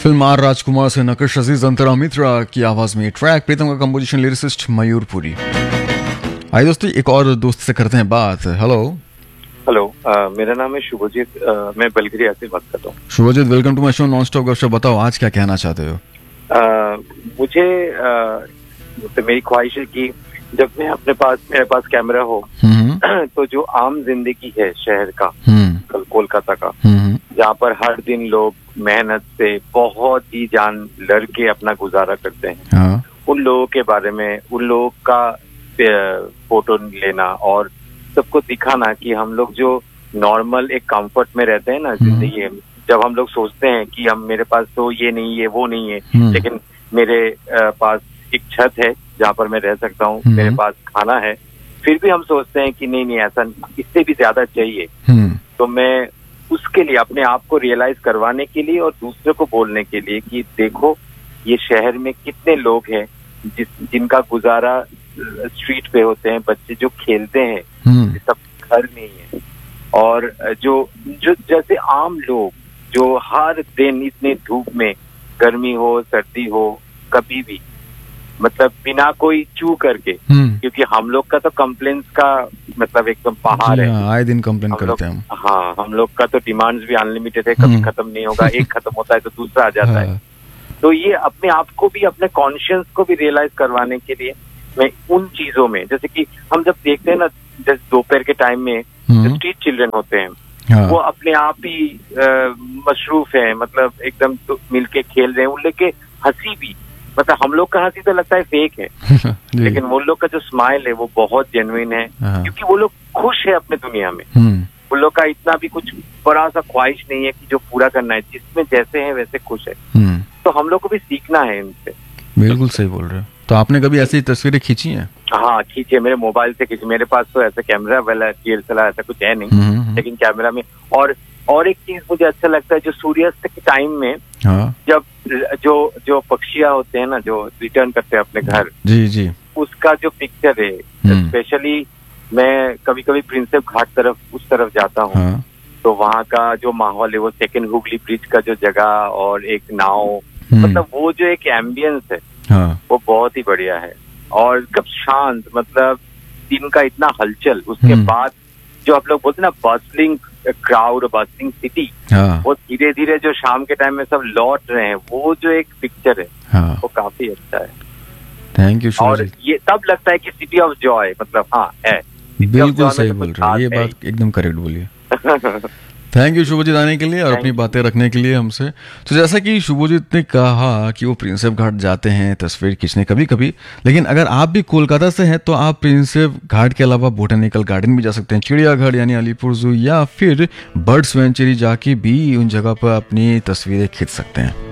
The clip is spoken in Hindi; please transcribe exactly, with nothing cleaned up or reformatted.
फिल्म आर राजकुमार से नक्श अजीज अंतरा मित्रा की आवाज में ट्रैक प्रीतम का कंपोजिशन लिरिसिस्ट मयूरपुरी। आइए दोस्तों एक और दोस्त से करते हैं बात। हेलो हेलो, मेरा नाम है शुभजीत, मैं बलगरिया से बात कर रहा हूँ। Subhajit, welcome to my show non stop गपशप। बताओ आज क्या कहना चाहते हो? आ, मुझे तो मेरी ख्वाहिश है कि जब मैं अपने पास मेरे पास कैमरा हो तो जो आम जिंदगी है शहर का, कल कोलकाता का, जहाँ पर हर दिन लोग मेहनत से बहुत ही जान लड़के अपना गुजारा करते हैं, हाँ। उन लोगों के बारे में, उन लोगों का फोटो लेना और सबको दिखाना कि हम लोग जो नॉर्मल एक कंफर्ट में रहते हैं ना जिंदगी में, जब हम लोग सोचते हैं कि हम मेरे पास तो ये नहीं है वो नहीं है, लेकिन मेरे पास एक छत है जहाँ पर मैं रह सकता हूँ, मेरे पास खाना है, फिर भी हम सोचते हैं कि नहीं नहीं ऐसा इससे भी ज्यादा चाहिए। तो मैं उसके लिए अपने आप को रियलाइज करवाने के लिए और दूसरे को बोलने के लिए कि देखो ये शहर में कितने लोग हैं जिस जिनका गुजारा स्ट्रीट पे होते हैं, बच्चे जो खेलते हैं, सब घर नहीं है, और जो जो जैसे आम लोग जो हर दिन इतने धूप में, गर्मी हो सर्दी हो, कभी भी मतलब बिना कोई चू करके, क्योंकि हम लोग का तो कंप्लेंट्स का मतलब एकदम पहाड़ है, आए दिन कंप्लेन करते हैं हम। हाँ, हम लोग का तो डिमांड्स भी अनलिमिटेड है, कभी खत्म नहीं होगा, एक खत्म होता है तो दूसरा आ जाता है। तो ये अपने आप को भी, अपने कॉन्शियस को भी रियलाइज करवाने के लिए मैं उन चीजों में, जैसे कि हम जब देखते हैं ना, जैसे दोपहर के टाइम में स्ट्रीट चिल्ड्रन होते हैं, हाँ। वो अपने आप ही मशरूफ है, मतलब एकदम तो मिलके खेल रहे हैं, उन लेके हंसी भी, मतलब हम लोग का हंसी तो लगता है फेक है लेकिन वो लोग का जो स्माइल है वो बहुत जेन्युइन है, क्योंकि वो लोग खुश है अपने दुनिया में। उन लोग का इतना भी कुछ बड़ा सा ख्वाहिश नहीं है कि जो पूरा करना है, जिसमें जैसे है वैसे खुश है। तो हम लोग को भी सीखना है इनसे। बिल्कुल सही बोल रहे हो। तो आपने कभी ऐसी तस्वीरें खींची हैं? हाँ, खींचे, मेरे मोबाइल से खींची। मेरे पास तो ऐसा कैमरा वाला डी एस एल आर ऐसा कुछ है नहीं, लेकिन कैमरा में। और और एक चीज मुझे अच्छा लगता है, जो सूर्यास्त के टाइम में, हाँ। जब जो जो पक्षियां होते हैं ना, जो रिटर्न करते हैं अपने घर, जी जी, उसका जो पिक्चर है, स्पेशली मैं कभी कभी प्रिंसेप घाट तरफ उस तरफ जाता हूँ, हाँ। तो वहाँ का जो माहौल है, वो सेकेंड हुगली ब्रिज का जो जगह और एक नाव, मतलब वो जो एक एम्बियंस है, हाँ। वो बहुत ही बढ़िया है। और कब शांत, मतलब दिन का इतना हलचल, उसके बाद जो आप लोग बोलते हैं ना बस्लिंग क्राउड, बस्लिंग सिटी, हाँ। वो धीरे धीरे जो शाम के टाइम में सब लौट रहे हैं, वो जो एक पिक्चर है, हाँ। वो काफी अच्छा है। Thank you. और ये तब लगता है कि सिटी ऑफ जॉय, मतलब हाँ है, बिल्कुल सही बोल रहे हैं, ये बात एकदम करेक्ट बोलिए। थैंक यू शुभजीत आने के लिए और अपनी बातें रखने के लिए हमसे। तो जैसा कि शुभजीत ने कहा कि वो प्रिंसेप घाट जाते हैं तस्वीर खींचने कभी कभी, लेकिन अगर आप भी कोलकाता से हैं तो आप प्रिंसेप घाट के अलावा बोटेनिकल गार्डन भी जा सकते हैं, चिड़ियाघर यानी अलीपुर जू, या फिर बर्ड्स वेंचुरी जाके भी उन जगह पर अपनी तस्वीरें खींच सकते हैं।